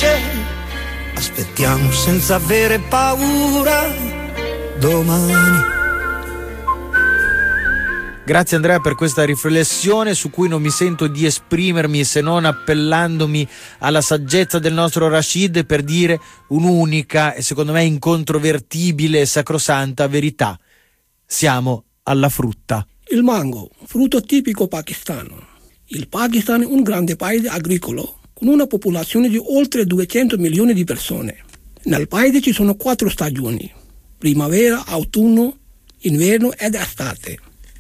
finisce, aspettiamo senza avere paura domani. Grazie Andrea per questa riflessione su cui non mi sento di esprimermi se non appellandomi alla saggezza del nostro Rashid per dire un'unica e secondo me incontrovertibile e sacrosanta verità. Siamo alla frutta. Il mango, frutto tipico pakistano. Il Pakistan è un grande paese agricolo con una popolazione di oltre 200 milioni di persone. Nel paese ci sono 4 stagioni: primavera, autunno, inverno ed estate.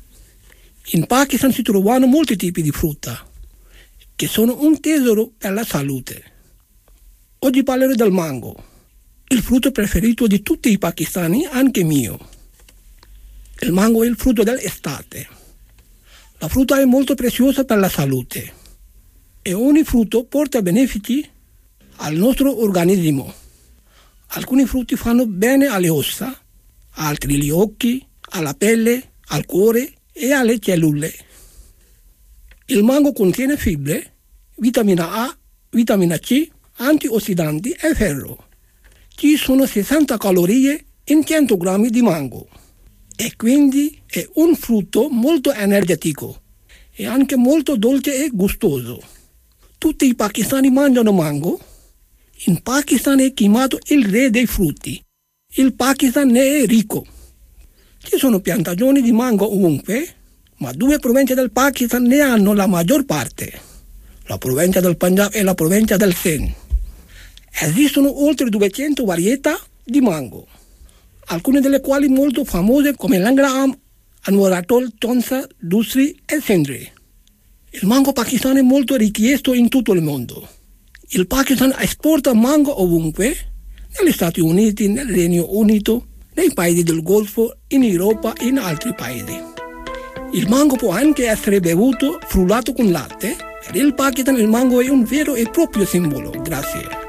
In Pakistan si trovano molti tipi di frutta, che sono un tesoro per la salute. Oggi parlerò del mango, il frutto preferito di tutti i pakistani, anche mio. Il mango è il frutto dell'estate. La frutta è molto preziosa per la salute e ogni frutto porta benefici al nostro organismo. Alcuni frutti fanno bene alle ossa, altri agli occhi, alla pelle, al cuore e alle cellule. Il mango contiene fibre, vitamina A, vitamina C, antiossidanti e ferro. Ci sono 60 calorie in 100 grammi di mango e quindi è un frutto molto energetico e anche molto dolce e gustoso. Tutti i pakistani mangiano mango. In Pakistan è chiamato il re dei frutti. Il Pakistan ne è ricco. Ci sono piantagioni di mango ovunque, ma 2 province del Pakistan ne hanno la maggior parte: la provincia del Punjab e la provincia del Sindh. Esistono oltre 200 varietà di mango, alcune delle quali molto famose come l'Angra, Anwaratol, Chonsa, Dusri e Sindri. Il mango pakistano è molto richiesto in tutto il mondo. Il Pakistan esporta mango ovunque, negli Stati Uniti, nel Regno Unito, nei paesi del Golfo, in Europa e in altri paesi. Il mango può anche essere bevuto frullato con latte. Per il Pakistan il mango è un vero e proprio simbolo. Grazie.